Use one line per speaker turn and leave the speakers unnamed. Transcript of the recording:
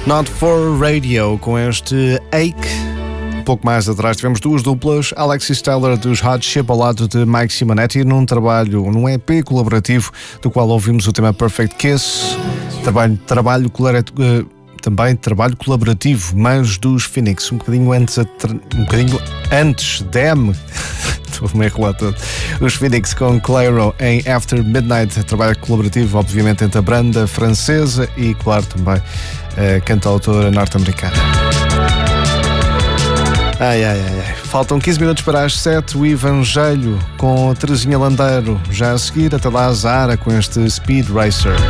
Not for Radio, com este Ache. Um pouco mais atrás tivemos duas duplas, Alexis Stellar dos Hot Chip ao lado de Mike Simonetti num EP colaborativo do qual ouvimos o tema Perfect Kiss, também trabalho colaborativo, mas dos Phoenix, um bocadinho antes Damn, estou-me a enrolar todo. Os Phoenix com Clairo em After Midnight, trabalho colaborativo obviamente entre a banda francesa e claro também a cantautora norte-americana. Faltam 15 minutos para as 7, o Evangelho com a Terezinha Landeiro já a seguir, até lá a Zara com este Speed Racer.